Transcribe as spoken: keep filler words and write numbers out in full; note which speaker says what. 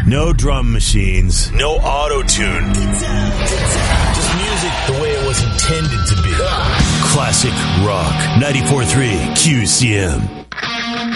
Speaker 1: No drum machines. No auto-tune. Just music the way it was intended to be. Classic rock. ninety-four point three Q C M.